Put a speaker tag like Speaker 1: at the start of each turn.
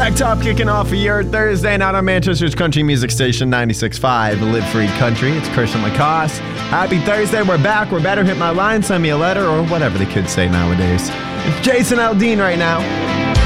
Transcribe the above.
Speaker 1: Top kicking off your Thursday night on Manchester's country music station 96.5 Live Free Country. It's Christian Lacoste. Happy Thursday. We're back. We're better. Hit my line. Send me a letter or whatever the kids say nowadays. It's Jason Aldean right now.